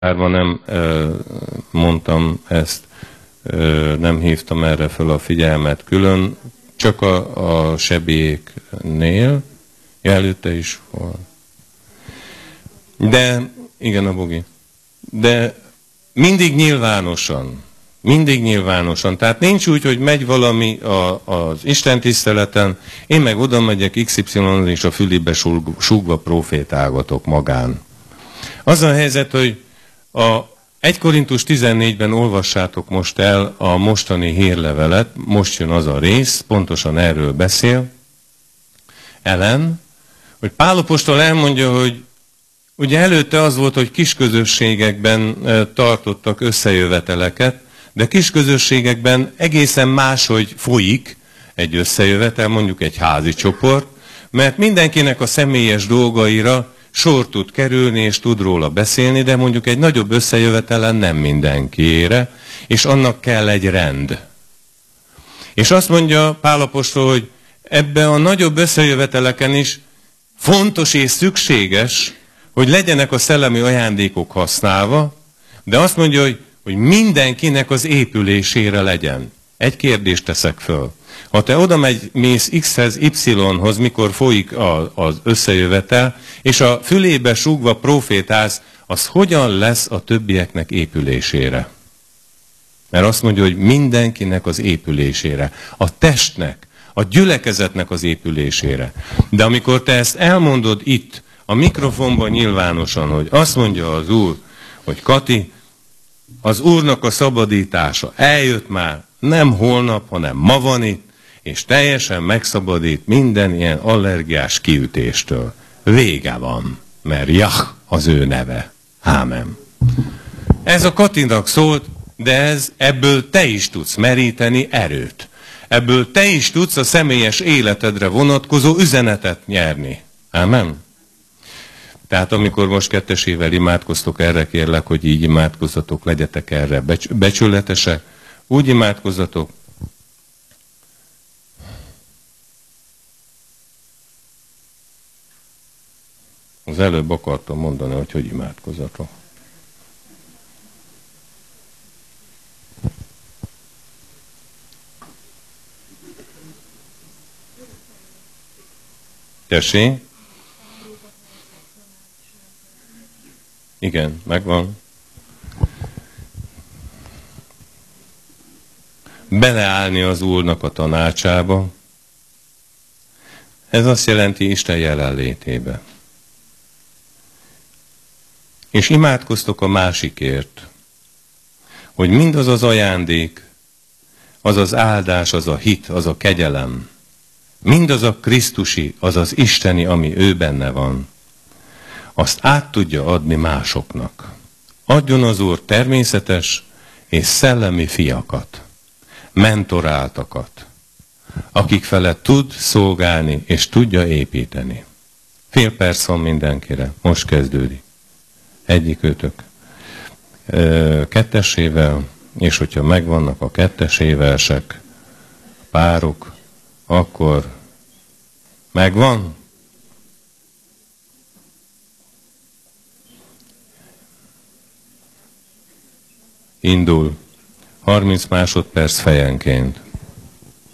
nem mondtam ezt, nem hívtam erre föl a figyelmet külön, csak a sebélyéknél, előtte is volt. De, igen, a Bogi. De mindig nyilvánosan. Tehát nincs úgy, hogy megy valami az istentiszteleten, én meg oda megyek XY-on, és a fülébe súgva profétálgatok magán. Az a helyzet, hogy a 1 Korintus 14-ben olvassátok most el a mostani hírlevelet, most jön az a rész, pontosan erről beszél Ellen, hogy Pál apostol elmondja, hogy ugye előtte az volt, hogy kisközösségekben tartottak összejöveteleket, de kisközösségekben egészen máshogy folyik egy összejövetel, mondjuk egy házi csoport, mert mindenkinek a személyes dolgaira sor tud kerülni, és tud róla beszélni, de mondjuk egy nagyobb összejövetelen nem mindenkiére, és annak kell egy rend. És azt mondja Pál apostol, hogy ebben a nagyobb összejöveteleken is fontos és szükséges, hogy legyenek a szellemi ajándékok használva, de azt mondja, hogy mindenkinek az épülésére legyen. Egy kérdést teszek föl. Ha te oda mész X-hez, Y-hoz, mikor folyik az összejövetel, és a fülébe súgva profétálsz, az hogyan lesz a többieknek épülésére? Mert azt mondja, hogy mindenkinek az épülésére, a testnek, a gyülekezetnek az épülésére. De amikor te ezt elmondod itt, a mikrofonban nyilvánosan, hogy azt mondja az Úr, hogy Kati, az Úrnak a szabadítása eljött már, nem holnap, hanem ma van itt, és teljesen megszabadít minden ilyen allergiás kiütéstől. Vége van, mert Jah az ő neve. Ámen. Ez a Katinak szólt, de ebből te is tudsz meríteni erőt. Ebből te is tudsz a személyes életedre vonatkozó üzenetet nyerni. Ámen. Tehát amikor most kettesével imádkoztok, erre kérlek, hogy így imádkozzatok, legyetek erre becsületesek, úgy imádkozzatok. Az előbb akartam mondani, hogy imádkozzatok. Tessék? Igen, megvan. Beleállni az Úrnak a tanácsába, ez azt jelenti Isten jelenlétébe. És imádkoztok a másikért, hogy mindaz az ajándék, az az áldás, az a hit, az a kegyelem, mindaz a krisztusi, az az isteni, ami ő benne van, azt át tudja adni másoknak. Adjon az Úr természetes és szellemi fiakat, mentoráltakat, akik felett tud szolgálni és tudja építeni. Fél perc van mindenkire, most kezdődik. Egyikőtök kettesével, és hogyha megvannak a kettesévelsek, párok, akkor megvan? Indul. 30 másodperc fejenként.